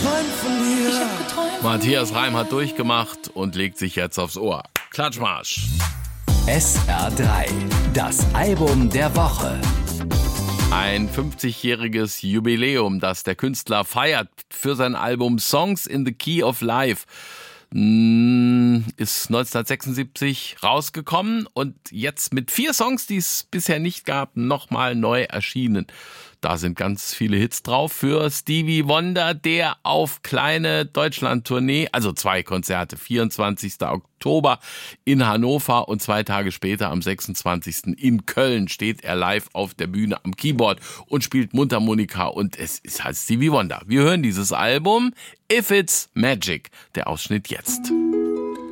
Matthias Reim hat durchgemacht und legt sich jetzt aufs Ohr. Klatschmarsch. SR3, das Album der Woche. Ein 50-jähriges Jubiläum, das der Künstler feiert für sein Album Songs in the Key of Life. Ist 1976 rausgekommen und jetzt mit 4 Songs, die es bisher nicht gab, nochmal neu erschienen. Da sind ganz viele Hits drauf für Stevie Wonder, der auf kleine Deutschland-Tournee, also 2 Konzerte, 24. Oktober in Hannover und 2 Tage später am 26. in Köln steht er live auf der Bühne am Keyboard und spielt Mundharmonika und es ist halt Stevie Wonder. Wir hören dieses Album If It's Magic, der Ausschnitt jetzt.